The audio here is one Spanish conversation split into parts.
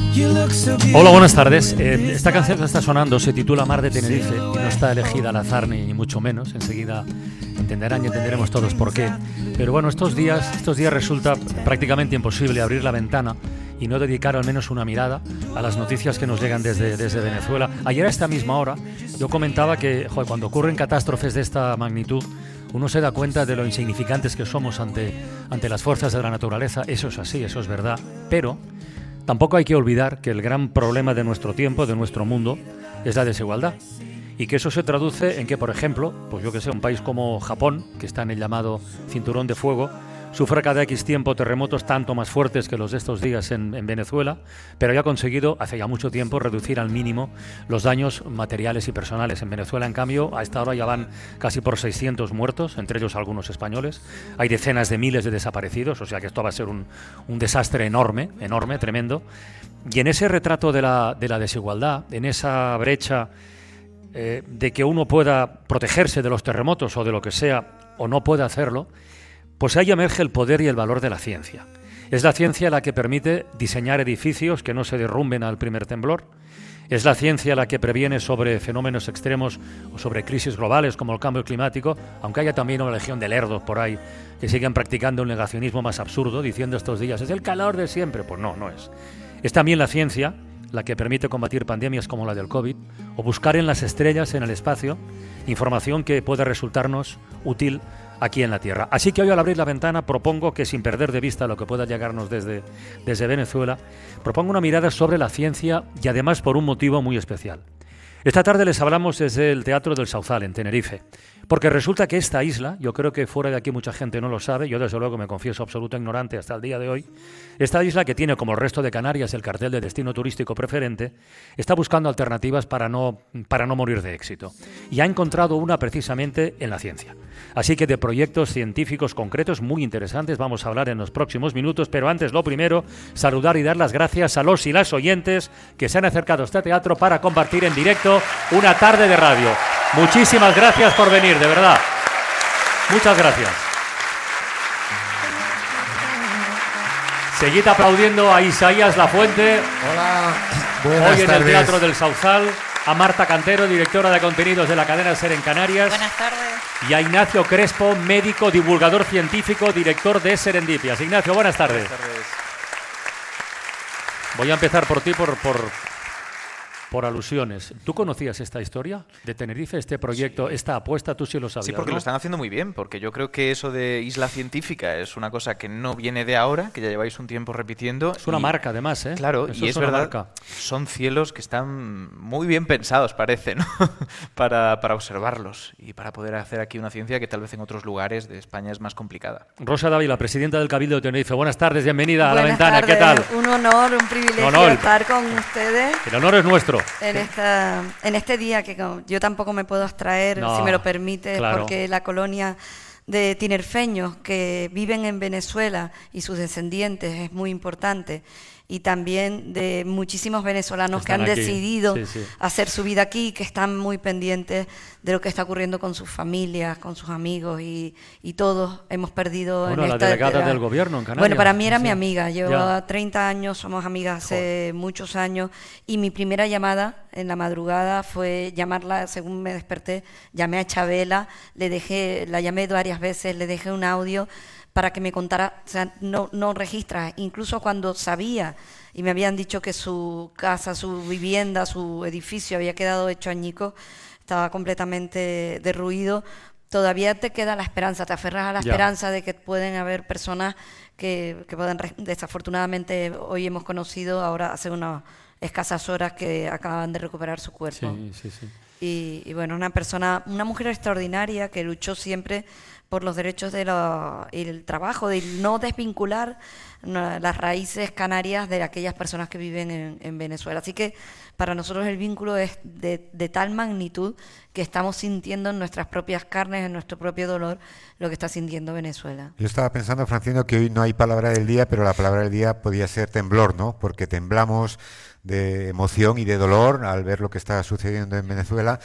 Hola, buenas tardes. Esta canción que está sonando se titula Mar de Tenerife y no está elegida al azar ni mucho menos. Enseguida entenderán y entenderemos todos por qué. Pero bueno, estos días resulta prácticamente imposible abrir la ventana y no dedicar al menos una mirada a las noticias que nos llegan desde Venezuela. Ayer a esta misma hora yo comentaba que cuando ocurren catástrofes de esta magnitud, uno se da cuenta de lo insignificantes que somos ante las fuerzas de la naturaleza. Eso es así, eso es verdad. Pero tampoco hay que olvidar que el gran problema de nuestro tiempo, de nuestro mundo, es la desigualdad. Y que eso se traduce en que, por ejemplo, pues yo que sé, un país como Japón, que está en el llamado cinturón de fuego, sufre cada X tiempo terremotos tanto más fuertes que los de estos días en Venezuela, pero ya ha conseguido, hace ya mucho tiempo, reducir al mínimo los daños materiales y personales. En Venezuela, en cambio, a esta hora ya van casi por 600 muertos, entre ellos algunos españoles. Hay decenas de miles de desaparecidos, o sea que esto va a ser un desastre enorme, tremendo. Y en ese retrato de la desigualdad, en esa brecha de que uno pueda protegerse de los terremotos o de lo que sea, o no pueda hacerlo, pues ahí emerge el poder y el valor de la ciencia. Es la ciencia la que permite diseñar edificios que no se derrumben al primer temblor. Es la ciencia la que previene sobre fenómenos extremos o sobre crisis globales como el cambio climático, aunque haya también una legión de lerdos por ahí que siguen practicando un negacionismo más absurdo, diciendo estos días, es el calor de siempre. Pues no es. Es también la ciencia la que permite combatir pandemias como la del COVID o buscar en las estrellas, en el espacio, información que pueda resultarnos útil aquí en la Tierra. Así que hoy, al abrir la ventana, propongo que, sin perder de vista lo que pueda llegarnos desde Venezuela, propongo una mirada sobre la ciencia y además por un motivo muy especial. Esta tarde les hablamos desde el Teatro del Sauzal, en Tenerife, porque resulta que esta isla, yo creo que fuera de aquí mucha gente no lo sabe, yo desde luego me confieso absoluto ignorante hasta el día de hoy, esta isla, que tiene como el resto de Canarias el cartel de destino turístico preferente, está buscando alternativas para no morir de éxito. Y ha encontrado una precisamente en la ciencia. Así que de proyectos científicos concretos muy interesantes vamos a hablar en los próximos minutos, pero antes, lo primero, saludar y dar las gracias a los y las oyentes que se han acercado a este teatro para compartir en directo una tarde de radio. Muchísimas gracias por venir, de verdad. Muchas gracias. Seguid aplaudiendo a Isaías Lafuente. Hola, buenas hoy en tardes. el Teatro del Sauzal. A Marta Cantero, directora de contenidos de la cadena SER en Canarias. Buenas tardes. Y a Ignacio Crespo, médico, divulgador científico, director de Serendipias. Ignacio, buenas tardes. Buenas tardes. Voy a empezar por ti, por alusiones. ¿Tú conocías esta historia de Tenerife, este proyecto, esta apuesta? Tú sí lo sabías, Sí, porque ¿no? lo están haciendo muy bien, porque yo creo que eso de isla científica es una cosa que no viene de ahora, que ya lleváis un tiempo repitiendo. Es una marca, además, ¿eh? Claro, Eso y es una verdad, marca. son cielos que están muy bien pensados, parece, ¿no? para observarlos y para poder hacer aquí una ciencia que tal vez en otros lugares de España es más complicada. Rosa Dávila, presidenta del Cabildo de Tenerife. Buenas tardes, bienvenida a La Buenas Ventana. tardes. ¿Qué tal? Un honor, un privilegio Honor. estar con ustedes El honor es nuestro. en este día que yo tampoco me puedo abstraer, No, si me lo permite, claro. porque la colonia de tinerfeños que viven en Venezuela y sus descendientes es muy importante, y también de muchísimos venezolanos que Están han aquí. decidido Sí. hacer su vida aquí, que están muy pendientes de lo que está ocurriendo con sus familias, con sus amigos, y todos hemos perdido Bueno, en la esta delegada era. del gobierno en Canarias. Bueno, para mí era Sí. mi amiga, llevo Ya. 30 años, somos amigas hace muchos años, y mi primera llamada en la madrugada fue llamarla, según me desperté, llamé a Chabela, la llamé varias veces, le dejé un audio para que me contara, o sea, no registra, incluso cuando sabía y me habían dicho que su casa, su vivienda, su edificio había quedado hecho añicos, estaba completamente derruido. Todavía te queda la esperanza, te aferras a la Ya. esperanza de que pueden haber personas que puedan, desafortunadamente hoy hemos conocido, ahora hace unas escasas horas, que acaban de recuperar su cuerpo. Sí. Y bueno, una mujer extraordinaria que luchó siempre por los derechos y el trabajo, de no desvincular las raíces canarias de aquellas personas que viven en Venezuela. Así que para nosotros el vínculo es de tal magnitud que estamos sintiendo en nuestras propias carnes, en nuestro propio dolor, lo que está sintiendo Venezuela. Yo estaba pensando, Francino, que hoy no hay palabra del día, pero la palabra del día podía ser temblor, ¿no? Porque temblamos de emoción y de dolor al ver lo que está sucediendo en Venezuela,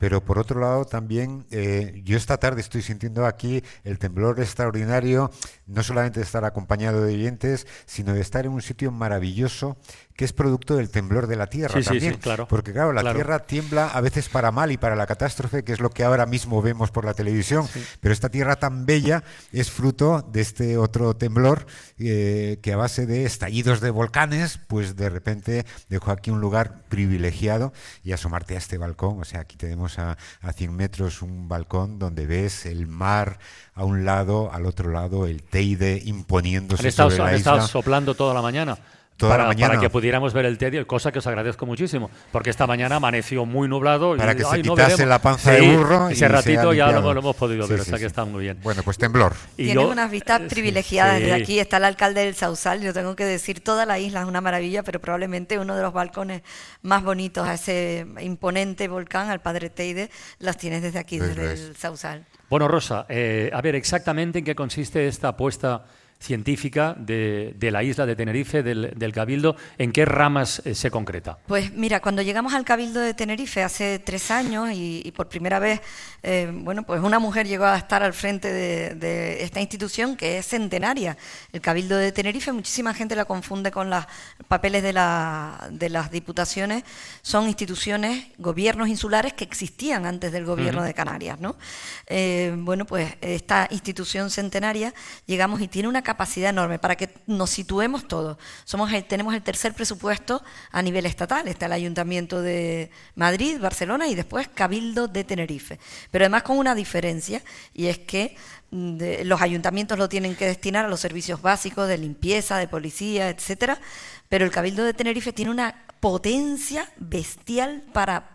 pero por otro lado también yo esta tarde estoy sintiendo aquí el temblor extraordinario, no solamente de estar acompañado de oyentes, sino de estar en un sitio maravilloso que es producto del temblor de la Tierra también. Sí, claro. Porque claro, la Tierra tiembla a veces para mal y para la catástrofe, que es lo que ahora mismo vemos por la televisión, pero esta Tierra tan bella es fruto de este otro temblor que a base de estallidos de volcanes, pues de repente dejó aquí un lugar privilegiado. Y asomarte a este balcón, o sea, aquí tenemos a 100 metros un balcón donde ves el mar a un lado, al otro lado el Teide imponiéndose sobre la isla. Han estado soplando toda la mañana. Para que pudiéramos ver el Teide, cosa que os agradezco muchísimo, porque esta mañana amaneció muy nublado. Para y, que se no quitase veremos. la panza de burro. Ese ratito ya lo limpiado. hemos podido ver, Sí, o sea sí, que sí. está muy bien. Bueno, pues temblor. Y Tienes unas vistas privilegiadas desde aquí. Está el alcalde del Sausal. Yo tengo que decir, toda la isla es una maravilla, pero probablemente uno de los balcones más bonitos a ese imponente volcán, al Padre Teide, las tienes desde aquí, desde el Sausal. Bueno, Rosa, a ver, exactamente en qué consiste esta apuesta científica de la isla de Tenerife, del Cabildo, ¿en qué ramas se concreta? Pues mira, cuando llegamos al Cabildo de Tenerife hace 3 años y por primera vez, pues una mujer llegó a estar al frente de esta institución que es centenaria. El Cabildo de Tenerife, muchísima gente la confunde con los papeles de las diputaciones, son instituciones, gobiernos insulares que existían antes del gobierno de Canarias, ¿no? Pues esta institución centenaria llegamos y tiene una capacidad enorme para que nos situemos todos. Tenemos el tercer presupuesto a nivel estatal. Está el Ayuntamiento de Madrid, Barcelona y después Cabildo de Tenerife. Pero además con una diferencia, y es que los ayuntamientos lo tienen que destinar a los servicios básicos de limpieza, de policía, etcétera, pero el Cabildo de Tenerife tiene una potencia bestial para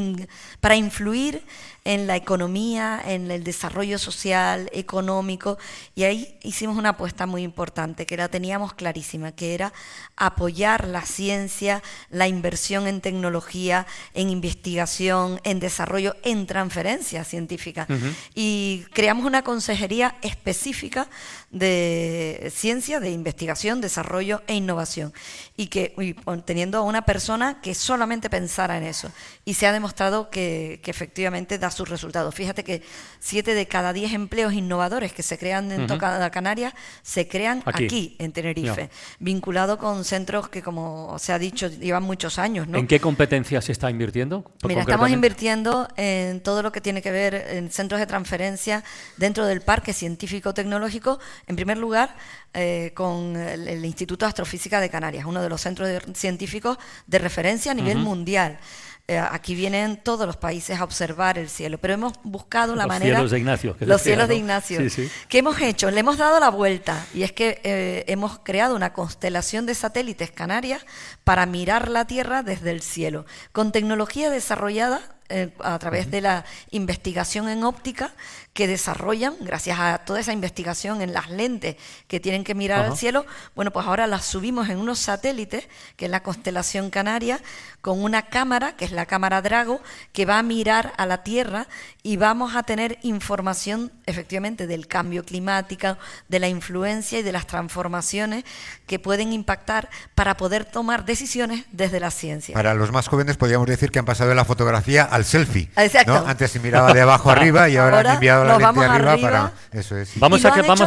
influir en la economía, en el desarrollo social, económico, y ahí hicimos una apuesta muy importante, que la teníamos clarísima, que era apoyar la ciencia, la inversión en tecnología, en investigación, en desarrollo, en transferencia científica. Y creamos una consejería específica de ciencia, de investigación, desarrollo e innovación, y teniendo a una persona que solamente pensara en eso, y se ha demostrado que efectivamente da sus resultados. Fíjate que 7 de cada 10 empleos innovadores que se crean en toda Canarias se crean aquí en Tenerife, vinculado con centros que, como se ha dicho, llevan muchos años, ¿no? ¿En qué competencias se está invirtiendo? Mira, estamos invirtiendo en todo lo que tiene que ver en centros de transferencia dentro del Parque Científico-Tecnológico, en primer lugar con el Instituto de Astrofísica de Canarias, uno de los centros científicos de referencia a nivel mundial. Aquí vienen todos los países a observar el cielo, pero hemos buscado la manera... Los cielos de Ignacio. Los cielos de Ignacio. Sí, sí. ¿Qué hemos hecho? Le hemos dado la vuelta, y es que hemos creado una constelación de satélites canarias para mirar la Tierra desde el cielo, con tecnología desarrollada a través de la investigación en óptica que desarrollan, gracias a toda esa investigación en las lentes que tienen que mirar al cielo. Bueno, pues ahora las subimos en unos satélites, que es la constelación canaria, con una cámara, que es la cámara Drago, que va a mirar a la Tierra, y vamos a tener información efectivamente del cambio climático, de la influencia y de las transformaciones que pueden impactar para poder tomar decisiones desde la ciencia. Para los más jóvenes podríamos decir que han pasado de la fotografía al selfie. Exacto. ¿No? Antes se miraba de abajo arriba y ahora han enviado la lente arriba para... Eso es. Vamos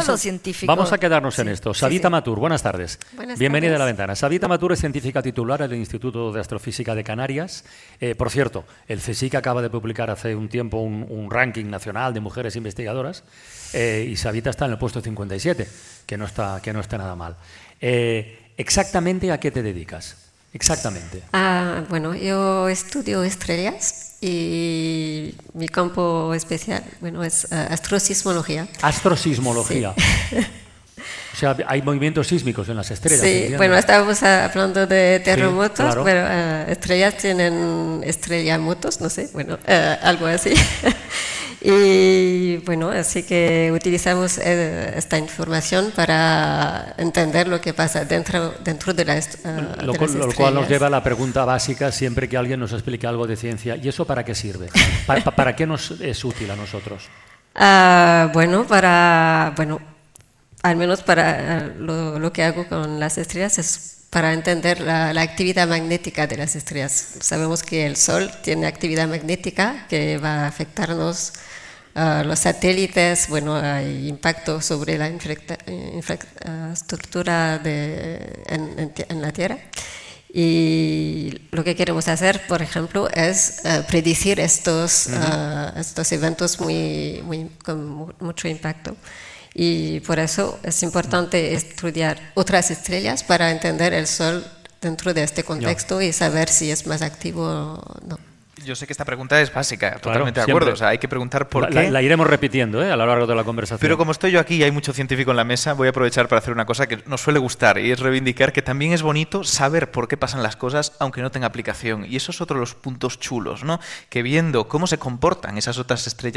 a quedarnos en Sí, esto. sí, Savita sí. Matur, buenas tardes. Buenas Bienvenida tardes. a La Ventana. Savita Matur es científica titular del Instituto de Astrofísica de Canarias. Por cierto, el CSIC acaba de publicar hace un tiempo un ranking nacional de mujeres investigadoras, y Savita está en el puesto 57, que no está nada mal. ¿Exactamente a qué te dedicas? Exactamente. Bueno, yo estudio estrellas y mi campo especial, es astrosismología. Astrosismología. Sí. O sea, hay movimientos sísmicos en las estrellas. Sí, ¿entiendes? bueno, estábamos hablando de terremotos, claro. pero estrellas tienen estrellamotos, no sé, algo así. Y bueno, así que utilizamos esta información para entender lo que pasa dentro de las estrellas. Lo cual nos lleva a la pregunta básica siempre que alguien nos explique algo de ciencia. ¿Y eso para qué sirve? ¿Para qué nos es útil a nosotros? Al menos para lo que hago con las estrellas es para entender la actividad magnética de las estrellas. Sabemos que el Sol tiene actividad magnética que va a afectarnos. Los satélites, bueno, hay impacto sobre la infraestructura en la Tierra. Y lo que queremos hacer, por ejemplo, es predecir estos eventos con mucho impacto. Y por eso es importante estudiar otras estrellas para entender el Sol dentro de este contexto y saber si es más activo o no. Yo sé que esta pregunta es básica, Claro, totalmente de acuerdo. O sea, hay que preguntar por qué. La iremos repitiendo a lo largo de la conversación. Pero como estoy yo aquí y hay mucho científico en la mesa, voy a aprovechar para hacer una cosa que nos suele gustar y es reivindicar que también es bonito saber por qué pasan las cosas aunque no tenga aplicación. Y eso es otro de los puntos chulos, ¿no? Que viendo cómo se comportan esas otras estrellas